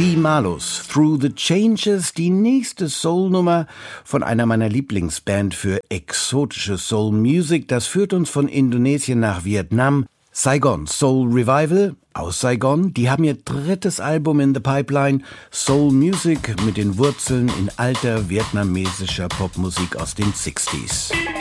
P. Malus, Through the Changes, die nächste Soul-Nummer von einer meiner Lieblingsband für exotische Soul-Music. Das führt uns von Indonesien nach Vietnam. Saigon Soul Revival aus Saigon, die haben ihr drittes Album in the Pipeline, Soul Music mit den Wurzeln in alter vietnamesischer Popmusik aus den 60s.